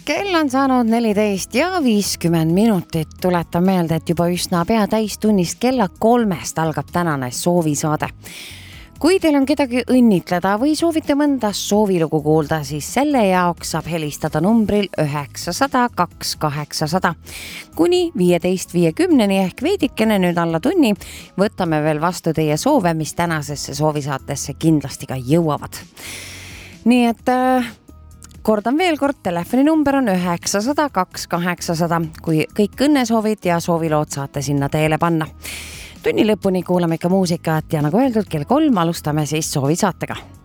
Kell on saanud 14 ja 50 minutit. Tuletan meelde, et juba üsna pea täistunnist kella 3 algab tänane soovisaade. Kui teil on kedagi õnnitleda või soovite mõnda soovilugu kuulda, siis selle jaoks saab helistada numbril 900 2800. Kuni 15.50 ehk veidikene nüüd alla tunni võtame veel vastu teie soove, mis tänasesse soovisaatesse kindlasti ka jõuavad. Nii et kordan veel kord, telefoninumber on 900 2800, kui kõik õnnesoovid ja soovilood saate sinna teele panna. Tunni lõpuni kuulame ikka muusikat ja nagu öeldud, kell 3 alustame siis soovisaatega.